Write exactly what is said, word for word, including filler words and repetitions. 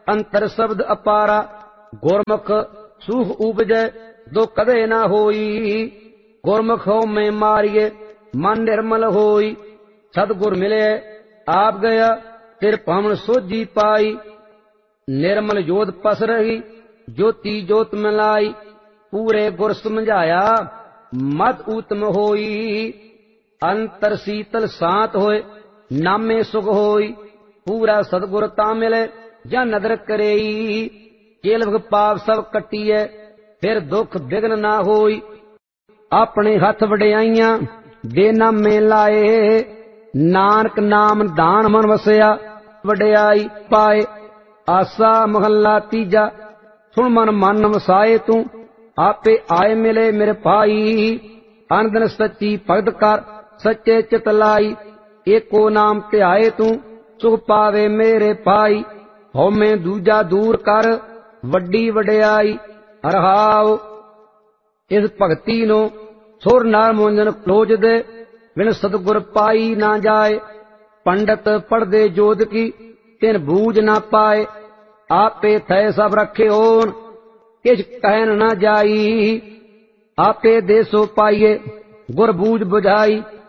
अंतर शब्द अपारा गुरमुख सूख उपजै दो कदे ना होई। गुरमुख हो में मारिए मन निर्मल होई। सतगुर मिले आप गया तिर पावन सोझी पाई। निर्मल जोत पस रही ज्योति जोत मिलाई। पूरे गुर समझाया मत उत्तम होई। अंतर शीतल शांत होए नामे सुख होई। पूरा सतगुर ता मिले जा नदर करेई। केलव पाप सब कटीए फिर दुख विघ्न ना होई। अपने हथ वड्याइयां दे नामे लाए। नानक नाम दान मन वसया वड्याई पाए। आसा महला तीजा सुन मन मन वसाए तू। आपे आए मिले मेरे भाई। अनदन सच्ची भगत कर सच्चे चित लाई। एको नाम ध्याए तू सुख पावे मेरे भाई। हਉਮੈ दूजा दूर कर वड्डी वड्याई। रहाओ इस भगती नो सुर नार मोंजन क्लोज दे। बिन सतगुर पाई ना जाए। पंडित पढ़दे जोत की तिन बूझ ना पाए। आपे थे सब रखे होन किछ कहन ना जाई। आपे देसो पाइए गुर बूझ बुझाई।